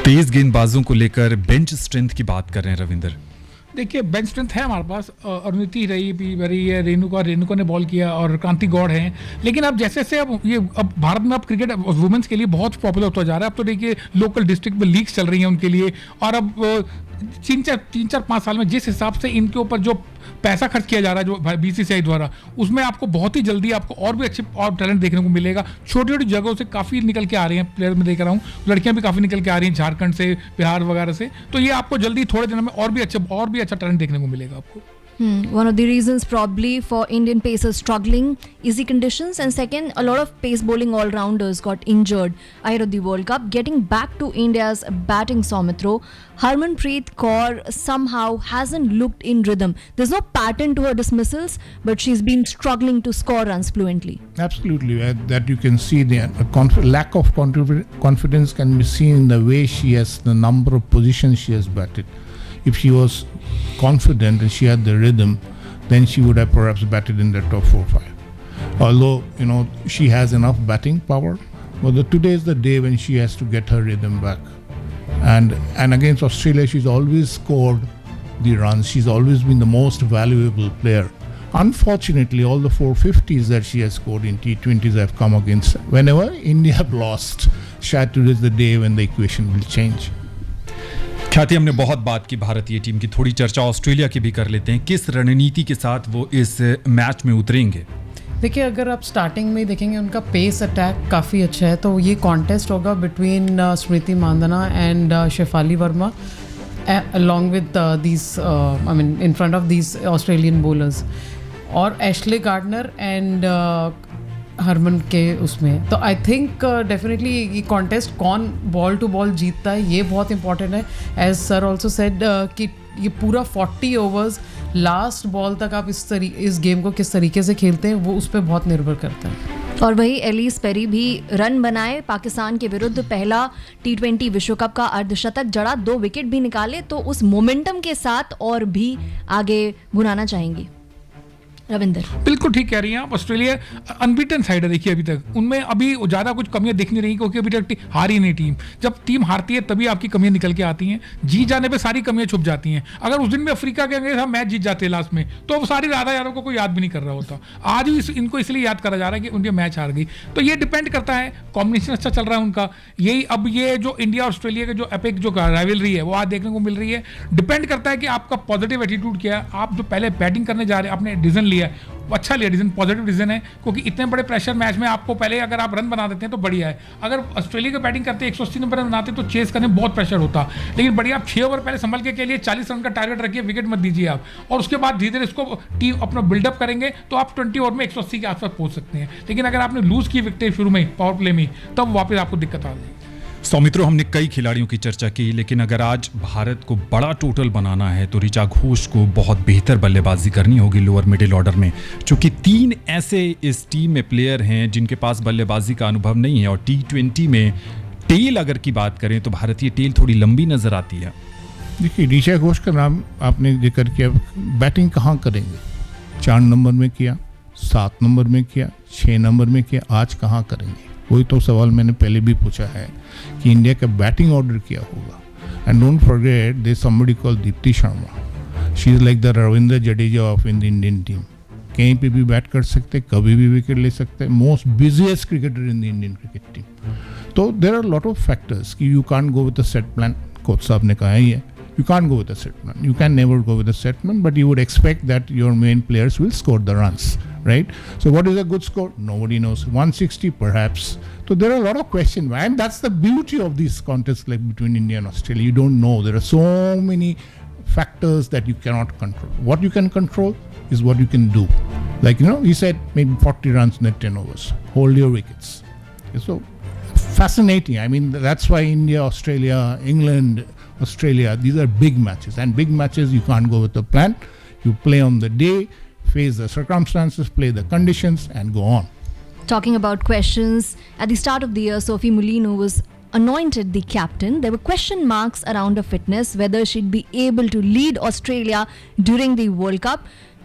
तेज गेंदबाजों को लेकर बेंच स्ट्रेंथ की बात कर रहे हैं रविंदर। देखिए बेंच स्ट्रेंथ है हमारे पास, अरुणिति रही है, रेणुका ने बॉल किया और क्रांति गौड़ हैं। लेकिन अब जैसे जैसे अब भारत में अब क्रिकेट वुमेन्स के लिए बहुत पॉपुलर होता जा रहा है। अब तो देखिए लोकल डिस्ट्रिक्ट में लीग्स चल रही हैं उनके लिए, और अब 3-4-5 साल में जिस हिसाब से इनके ऊपर जो पैसा खर्च किया जा रहा है जो बीसीसीआई द्वारा, उसमें आपको बहुत ही जल्दी आपको और भी अच्छे और टैलेंट देखने को मिलेगा। छोटी छोटी जगहों से काफ़ी निकल के आ रही हैं प्लेयर, में देख रहा हूँ लड़कियां भी काफ़ी निकल के आ रही हैं झारखंड से, बिहार वगैरह से। तो ये आपको जल्दी थोड़े दिनों में और भी अच्छा टैलेंट देखने को मिलेगा आपको। One of the reasons probably for Indian pacers struggling, easy conditions, and second, a lot of pace bowling all-rounders got injured ahead of the World Cup. Getting back to India's batting, Soumitra, Harmanpreet Kaur somehow hasn't looked in rhythm. There's no pattern to her dismissals, but she's been struggling to score runs fluently. Absolutely, that you can see the lack of confidence can be seen in the way she has, the number of positions she has batted. If she was confident and she had the rhythm, then she would have perhaps batted in the top 4 or 5. Although, she has enough batting power, but today is the day when she has to get her rhythm back. And against Australia, she's always scored the runs. She's always been the most valuable player. Unfortunately, all the 450s that she has scored in T20s have come against whenever India have lost. Shayad today is the day when the equation will change. ख्याति, हमने बहुत बात की भारतीय team की, थोड़ी चर्चा Australia की भी कर लेते हैं। किस रणनीति के साथ वो इस मैच में उतरेंगे? देखिए, अगर आप स्टार्टिंग में देखेंगे उनका पेस अटैक काफ़ी अच्छा है, तो ये कॉन्टेस्ट होगा between Smriti मांदाना and Shefali Verma along with in front of these Australian bowlers, और एशले गार्डनर एंड हरमन के उसमें। तो आई थिंक डेफिनेटली ये कॉन्टेस्ट कौन बॉल टू बॉल जीतता है ये बहुत इंपॉर्टेंट है। एज सर ऑल्सो सेड कि ये पूरा 40 ओवर्स लास्ट बॉल तक आप इस गेम को किस तरीके से खेलते हैं वो उस पर बहुत निर्भर करता है। और वही एलिस पेरी भी रन बनाए, पाकिस्तान के विरुद्ध पहला T20 विश्व कप का अर्धशतक जड़ा, 2 विकेट भी निकाले, तो उस मोमेंटम के साथ और भी आगे बुलाना चाहेंगी। रविंदर बिल्कुल ठीक कह रही हैं आप। ऑस्ट्रेलिया अनबीटन साइड है, देखिए अभी तक उनमें अभी ज़्यादा कुछ कमियां दिख नहीं रही, क्योंकि अभी तक हारी नहीं टीम। जब टीम हारती है तभी आपकी कमियां निकल के आती हैं, जीत जाने पे सारी कमियां छुप जाती हैं। अगर उस दिन में अफ्रीका के अंग्रेज हम मैच जीत जाते हैं लास्ट में, तो सारी राधा यारों को कोई याद भी नहीं कर रहा होता। आज भी इनको इसलिए याद करा जा रहा है कि उनके मैच हार गई। तो ये डिपेंड करता है, कॉम्बिनेशन अच्छा चल रहा है उनका। यही अब ये जो इंडिया ऑस्ट्रेलिया के जो एपिक जो राइवलरी है वो आज देखने को मिल रही है। डिपेंड करता है कि आपका पॉजिटिव एटीट्यूड क्या है। आप जो पहले बैटिंग करने जा रहे हैं, आपने डिसीजन लिया है, अच्छा लिया डिसीजन, पॉजिटिव डिसीजन है, क्योंकि इतने बड़े प्रेशर मैच में आपको पहले अगर आप रन बना देते हैं तो बढ़िया है। अगर ऑस्ट्रेलिया की बैटिंग करते 180 नंबर रन बनाते तो चेस करने बहुत प्रेशर होता, लेकिन बढ़िया आप 6 ओवर पहले संभल के लिए 40 रन का टारगेट रखिए, विकेट मत दीजिए आप, और उसके बाद धीरे धीरे इसको टीम अपना बिल्डअप करेंगे तो आप 20 ओवर में 180 के आसपास पहुंच सकते हैं। लेकिन अगर आपने लूज की विकेट शुरू में पावर प्ले में, तब वापस आपको दिक्कत आ जाएगी। सौमित्रो, हमने कई खिलाड़ियों की चर्चा की, लेकिन अगर आज भारत को बड़ा टोटल बनाना है तो ऋचा घोष को बहुत बेहतर बल्लेबाजी करनी होगी लोअर मिडिल ऑर्डर में, क्योंकि 3 ऐसे इस टीम में प्लेयर हैं जिनके पास बल्लेबाजी का अनुभव नहीं है। और T20 में टेल अगर की बात करें तो भारतीय टेल थोड़ी लंबी नजर आती है। देखिए, ऋचा घोष का नाम आपने जिक्र किया, बैटिंग कहाँ करेंगे? 4 नंबर में किया, 7 नंबर में किया, 6 नंबर में किया, आज कहाँ करेंगे? वही तो सवाल मैंने पहले भी पूछा है कि इंडिया का बैटिंग ऑर्डर क्या होगा। And don't forget there is somebody called Deepti Sharma, she is like the Ravindra Jadeja of the Indian team. कहीं पे भी बैट कर सकते, कभी भी विकेट ले सकते, most busiest cricketer in the Indian cricket team. तो there are lot of factors कि you can't go with a set plan. Coach साहब ने कहा ही है, you can't go with a set plan. You can never go with a set plan, but you would expect that your main players will score the runs, right? So what is a good score? Nobody knows. 160 perhaps. So there are a lot of questions, and that's the beauty of these contests like between India and Australia. You don't know. There are so many factors that you cannot control. What you can control is what you can do. Like, he said maybe 40 runs in 10 overs. Hold your wickets. So fascinating. I mean, that's why India, Australia, England, Australia, these are big matches, and big matches you can't go with a plan. You play on the day, face the circumstances, play the conditions, and go on. Talking about questions, at the start of the year, Sophie Molino was anointed the captain. There were question marks around her fitness, whether she'd be able to lead Australia during the World Cup.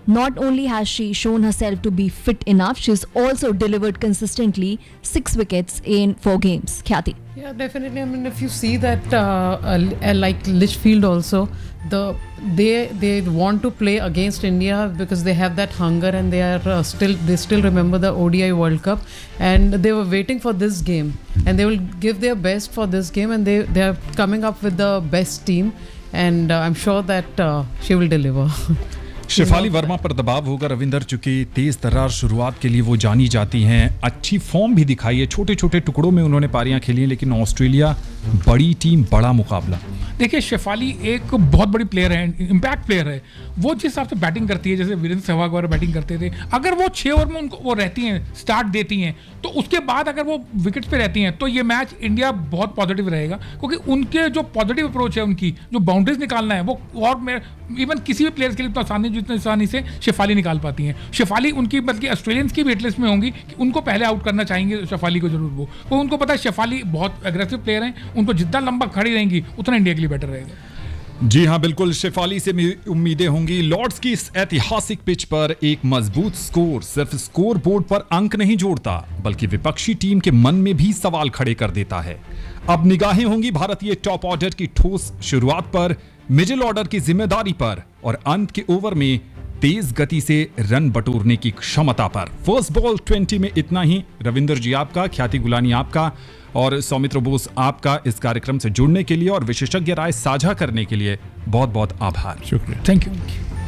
Not only has she shown herself to be fit enough, she's also delivered consistently 6 wickets in 4 games. Khyati. Yeah, definitely. I mean, if you see that, like Litchfield also, they want to play against India because they have that hunger and they still remember the ODI World Cup, and they were waiting for this game, and they will give their best for this game, and they are coming up with the best team, and I'm sure that she will deliver. Shefali Verma पर दबाव होगा रविंदर, चूंकि तेज तर्रार शुरुआत के लिए वो जानी जाती हैं, अच्छी फॉर्म भी दिखाई है, छोटे छोटे टुकड़ों में उन्होंने पारियां खेली हैं, लेकिन ऑस्ट्रेलिया बड़ी टीम, बड़ा मुकाबला। देखिए शेफाली एक बहुत बड़ी प्लेयर है, इम्पैक्ट प्लेयर है। वो जिस हिसाब से बैटिंग करती है, जैसे वीरेंद्र सहवाग वगैरह बैटिंग करते थे, अगर वो 6 ओवर में उनको वो रहती हैं, स्टार्ट देती हैं, तो उसके बाद अगर वो विकेट्स पे रहती हैं तो ये मैच इंडिया बहुत पॉजिटिव रहेगा, क्योंकि उनके जो पॉजिटिव अप्रोच है, उनकी जो बाउंड्रीज निकालना है वो, और इवन किसी भी प्लेयर्स के लिए इतना आसानी जितनी आसानी से शेफाली निकाल पाती हैं। शेफाली उनकी, बल्कि ऑस्ट्रेलियंस की भी हिटलिस्ट में होंगी कि उनको पहले आउट करना चाहेंगे शेफाली को जरूर, वो उनको पता है शेफाली बहुत एग्रेसिव प्लेयर हैं, उनको जितना लंबा खड़ी रहेंगी उतना इंडिया के लिए बेटर रहेगा। जी हां, बिल्कुल शेफाली से उम्मीदें होंगी। लॉर्ड्स की इस ऐतिहासिक पिच पर एक मजबूत स्कोर सिर्फ स्कोर बोर्ड पर अंक नहीं जोड़ता, बल्कि विपक्षी टीम के मन में भी सवाल खड़े कर देता है। अब निगाहें होंगी भारतीय टॉप ऑर्डर की ठोस शुरुआत पर, मिडिल ऑर्डर की जिम्मेदारी पर, और अंत के ओवर में तेज गति से रन बटोरने की क्षमता पर। फर्स्ट बॉल 20 में इतना ही। रविंदर जी आपका, ख्याति गुलानी आपका, और सौमित्र बोस आपका इस कार्यक्रम से जुड़ने के लिए और विशेषज्ञ राय साझा करने के लिए बहुत बहुत आभार। शुक्रिया, thank you.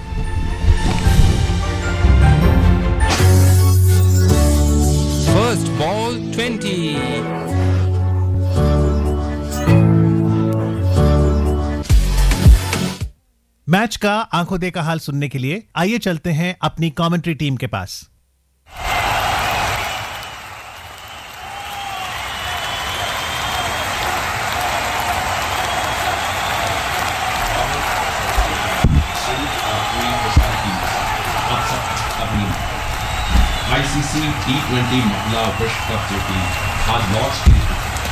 First ball 20। Match का आंखों देखा हाल सुनने के लिए आइए चलते हैं अपनी कमेंट्री टीम के पास। आईसीसी T20 महिला विश्व कप जो कि आज लॉर्ड्स में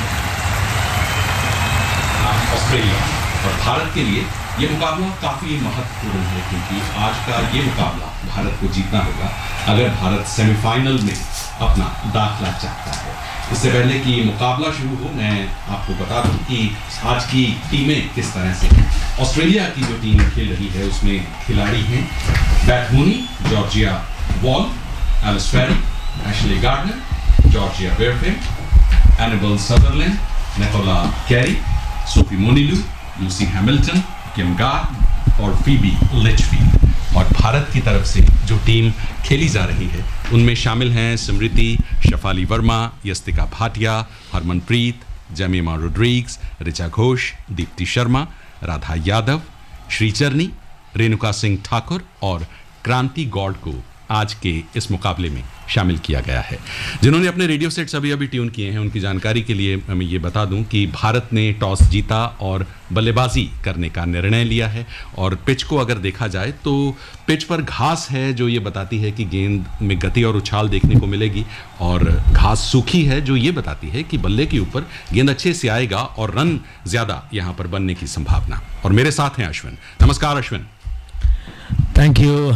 ऑस्ट्रेलिया और भारत के लिए ये मुकाबला काफी महत्वपूर्ण है, क्योंकि आज का ये मुकाबला भारत को जीतना होगा अगर भारत सेमीफाइनल में अपना दाखिला चाहता है। इससे पहले कि मुकाबला शुरू हो, मैं आपको बता दूं कि आज की टीमें किस तरह से हैं। ऑस्ट्रेलिया की जो टीम खेल रही है उसमें खिलाड़ी हैं बैथ मूनी, जॉर्जिया वॉल, एलिस फेरी, Ashleigh Gardner, Georgia बेयरफिल्ड, enable Sutherland, Nicola Carey, Sophie मोनिलू, Lucy Hamilton, किम गार्ड और फीबी लिचफील्ड। और भारत की तरफ से जो टीम खेली जा रही है उनमें शामिल हैं स्मृति, शेफाली वर्मा, यस्तिका भाटिया, हरमनप्रीत, जमीमा रोड्रिग्स, ऋचा घोष, दीप्ति शर्मा, राधा यादव, श्रीचरनी, रेणुका सिंह ठाकुर और क्रांति गौड़ को आज के इस मुकाबले में शामिल किया गया है। जिन्होंने अपने रेडियो सेट्स अभी ट्यून किए हैं, उनकी जानकारी के लिए मैं ये बता दूं कि भारत ने टॉस जीता और बल्लेबाजी करने का निर्णय लिया है। और पिच को अगर देखा जाए तो पिच पर घास है जो ये बताती है कि गेंद में गति और उछाल देखने को मिलेगी, और घास सूखी है जो ये बताती है कि बल्ले के ऊपर गेंद अच्छे से आएगा और रन ज़्यादा यहाँ पर बनने की संभावना। और मेरे साथ हैं अश्विन। नमस्कार Ashwin. Thank you,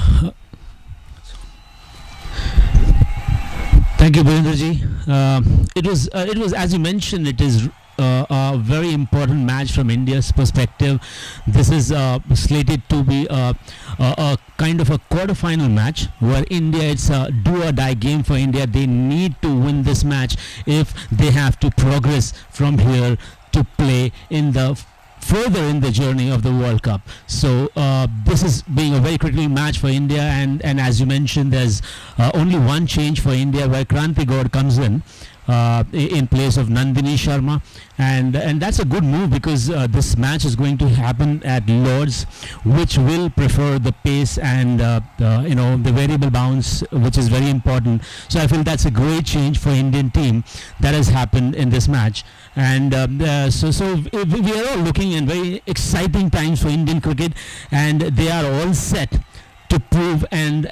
thank you, Bhavendra ji. It was as you mentioned, it is a very important match from India's perspective. This is slated to be a kind of a quarter-final match where India, it's a do-or-die game for India. They need to win this match if they have to progress from here to play in the further in the journey of the World Cup. So this is being a very critical match for India, and as you mentioned, there's only one change for India where Kranti Gaur comes in place of Nandini Sharma, and that's a good move because this match is going to happen at Lords, which will prefer the pace and the variable bounce, which is very important. So I feel that's a great change for Indian team that has happened in this match, and so we are all looking in very exciting times for Indian cricket, and they are all set to prove and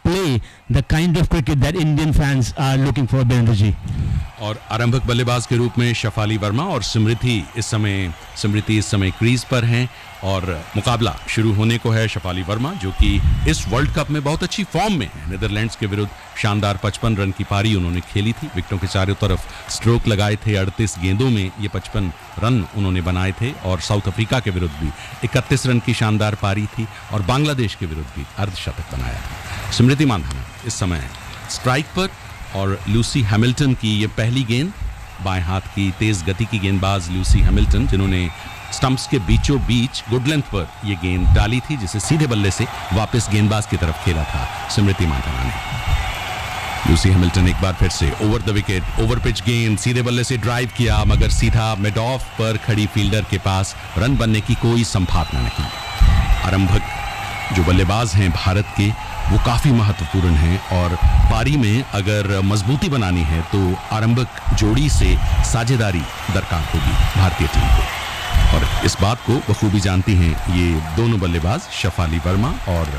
play the kind of cricket that Indian fans are looking for, Birendra ji. और आरंभक बल्लेबाज के रूप में शेफाली वर्मा और स्मृति इस समय crease पर हैं और मुकाबला शुरू होने को है। शेफाली वर्मा जो कि इस वर्ल्ड कप में बहुत अच्छी फॉर्म में है, नीदरलैंड्स के विरुद्ध शानदार 55 रन की पारी उन्होंने खेली थी, विकेटों के चारों तरफ स्ट्रोक लगाए थे, 38 गेंदों में ये 55 रन उन्होंने बनाए थे और साउथ अफ्रीका के विरुद्ध भी 31 रन की शानदार पारी थी और बांग्लादेश के विरुद्ध भी अर्धशतक बनाया था। स्मृति मांधाना इस समय स्ट्राइक पर और लूसी हैमिल्टन की ये पहली गेंद, बाएं हाथ की तेज गति की गेंदबाज लूसी हैमिल्टन जिन्होंने स्टंप्स के बीचों बीच गुड लेंथ पर ये गेंद डाली थी जिसे सीधे बल्ले से वापस गेंदबाज की तरफ खेला था स्मृति मांधाना ने। लूसी हैमिल्टन एक बार फिर से over the wicket, over pitch गेंद सीधे बल्ले से ड्राइव किया मगर सीधा मिड ऑफ पर खड़ी फील्डर के पास रन बनने की कोई संभावना नहीं। आरंभक जो बल्लेबाज हैं भारत के वो काफ़ी महत्वपूर्ण हैं और पारी में अगर मजबूती बनानी है तो आरंभक जोड़ी से साझेदारी दरकार होगी भारतीय टीम को और इस बात को बखूबी जानती हैं ये दोनों बल्लेबाज शेफाली वर्मा और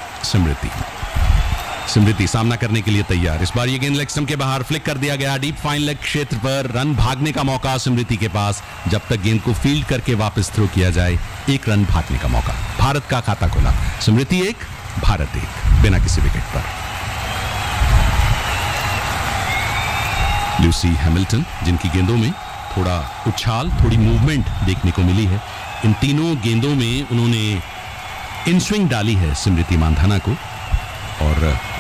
स्मृति सामना करने के लिए तैयार। इस बार ये गेंद लेग स्टंप के बाहर फ्लिक कर दिया गया, डीप फाइन लेग क्षेत्र पर रन भागने का मौका स्मृति के पास, जब तक गेंद को फील्ड करके वापस थ्रो किया जाए 1 रन भागने का मौका। भारत का खाता खुला, स्मृति 1 भारत 1 बिना किसी विकेट पर। लूसी हैमिल्टन जिनकी गेंदों में थोड़ा उछाल, थोड़ी मूवमेंट देखने को मिली है, इन तीनों गेंदों में उन्होंने इन स्विंग डाली है स्मृति मांधाना को और